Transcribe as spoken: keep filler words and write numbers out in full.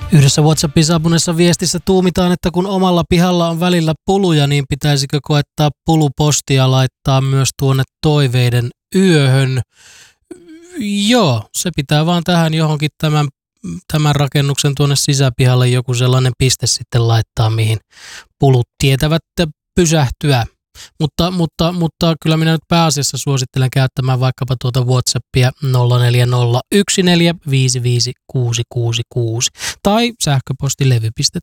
Yhdessä WhatsAppiin saapuneessa viestissä tuumitaan, että kun omalla pihalla on välillä puluja, niin pitäisikö koettaa pulupostia laittaa myös tuonne toiveiden yöhön. Joo, se pitää vaan tähän johonkin tämän, tämän rakennuksen tuonne sisäpihalle joku sellainen piste sitten laittaa, mihin pulut tietävät pysähtyä. Mutta, mutta, mutta kyllä minä nyt pääasiassa suosittelen käyttämään vaikkapa tuota WhatsAppia nolla neljä nolla yksi neljä viisi viisi kuusi kuusi kuusi tai sähköpostilevy piste